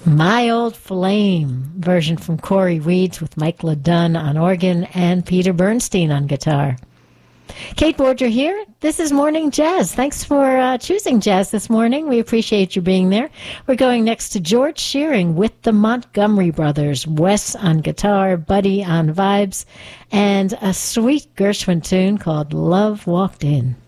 My Old Flame, version from Corey Reeds with Mike LeDunn on organ and Peter Bernstein on guitar. Kate Borger here. This is Morning Jazz. Thanks for choosing jazz this morning. We appreciate you being there. We're going next to George Shearing with the Montgomery Brothers. Wes on guitar, Buddy on vibes, and a sweet Gershwin tune called Love Walked In.